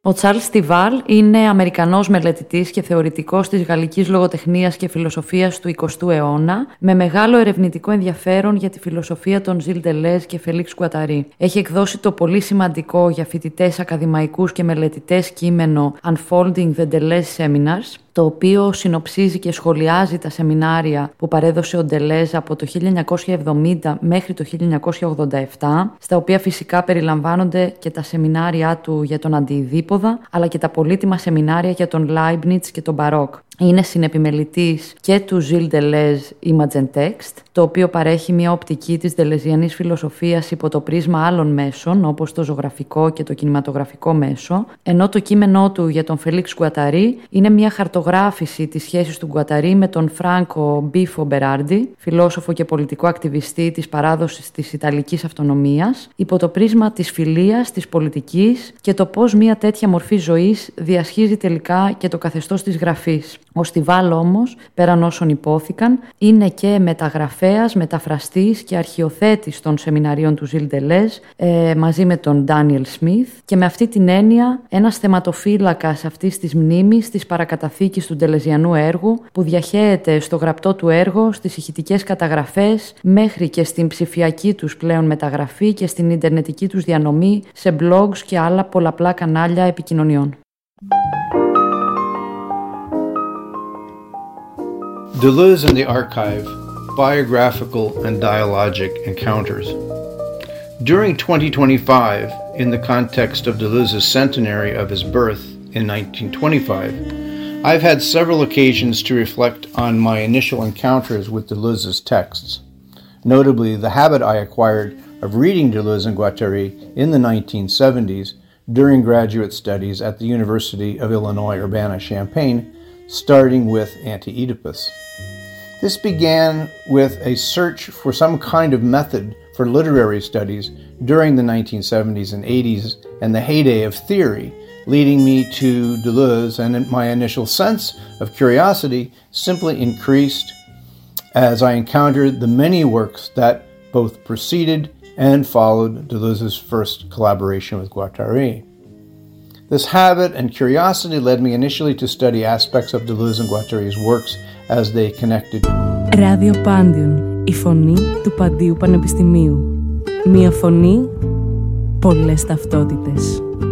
Ο Τσαρλς Στιβάλ είναι Αμερικανός μελετητής και θεωρητικός της γαλλικής λογοτεχνίας και φιλοσοφίας του 20ου αιώνα, με μεγάλο ερευνητικό ενδιαφέρον για τη φιλοσοφία των Ζιλ Ντελέζ και Φελίξ Γκουαταρί. Έχει εκδώσει το πολύ σημαντικό για φοιτητές, ακαδημαϊκούς και μελετητές κείμενο Unfolding the Deleuze Seminars, το οποίο συνοψίζει και σχολιάζει τα σεμινάρια που παρέδωσε ο Ντελέζ από το 1970 μέχρι το 1987, στα οποία φυσικά περιλαμβάνονται και τα σεμινάρια του για τον αντιειδίποδα, αλλά και τα πολύτιμα σεμινάρια για τον Λάιμπνιτς και τον Μπαρόκ. Είναι συνεπιμελητής και του Ζιλ Ντελέζ Image and Text, το οποίο παρέχει μια οπτική της ντελεζιανής φιλοσοφίας υπό το πρίσμα άλλων μέσων, όπως το ζωγραφικό και το κινηματογραφικό μέσο, ενώ το κείμενό του για τον Φελίξ Γκουαταρί είναι μια χαρτογράφηση της σχέσης του Γκουαταρί με τον Φράνκο Μπίφο Μπεράρντι, φιλόσοφο και πολιτικό ακτιβιστή της παράδοσης της Ιταλικής Αυτονομίας, υπό το πρίσμα της φιλίας, της πολιτικής και το πώς μια τέτοια μορφή ζωής διασχίζει τελικά και το καθεστώς της γραφής. Ο Στιβάλ όμως, πέραν όσων υπόθηκαν, είναι και μεταγραφέας, μεταφραστής και αρχιοθέτης των σεμιναρίων του Ζιλ Ντελέζ μαζί με τον Ντάνιελ Σμιθ και με αυτή την έννοια ένας θεματοφύλακας αυτής της μνήμης της παρακαταθήκης του ντελεζιανού έργου που διαχέεται στο γραπτό του έργο, στις ηχητικές καταγραφές μέχρι και στην ψηφιακή τους πλέον μεταγραφή και στην ιντερνετική τους διανομή σε blogs και άλλα πολλαπλά κανάλια επικοινωνιών. Deleuze and the Archive, Biographical and Dialogic Encounters. During 2025, in the context of Deleuze's centenary of his birth in 1925, I've had several occasions to reflect on my initial encounters with Deleuze's texts, notably the habit I acquired of reading Deleuze and Guattari in the 1970s during graduate studies at the University of Illinois Urbana-Champaign, starting with Anti-Oedipus. This began with a search for some kind of method for literary studies during the 1970s and 80s and the heyday of theory, leading me to Deleuze, and my initial sense of curiosity simply increased as I encountered the many works that both preceded and followed Deleuze's first collaboration with Guattari. This habit and curiosity led me initially to study aspects of Deleuze and Guattari's works as they connected. Ράδιο Πάντιον, η φωνή του Παντίου Πανεπιστημίου. Μία φωνή, πολλές ταυτότητες.